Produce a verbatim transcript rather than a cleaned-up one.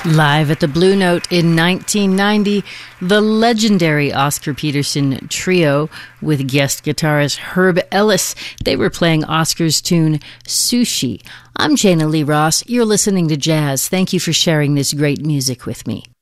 Live at the Blue Note in nineteen ninety, the legendary Oscar Peterson Trio with guest guitarist Herb Ellis. They were playing Oscar's tune, Sushi. I'm Jana Lee Ross. You're listening to Jazz. Thank you for sharing this great music with me.